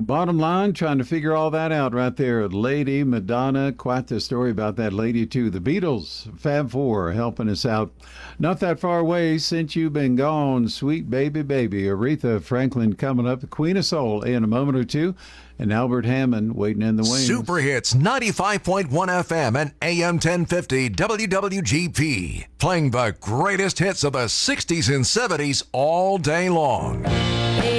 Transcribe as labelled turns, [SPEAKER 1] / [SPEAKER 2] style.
[SPEAKER 1] Bottom line, trying to figure all that out right there. Lady Madonna, quite the story about that lady, too. The Beatles, Fab Four, helping us out. Not that far away since you've been gone, sweet baby, baby. Aretha Franklin coming up, the Queen of Soul in a moment or two, and Albert Hammond waiting in the wings.
[SPEAKER 2] Super Hits 95.1 FM and AM 1050 WWGP. Playing the greatest hits of the 60s and 70s all day long.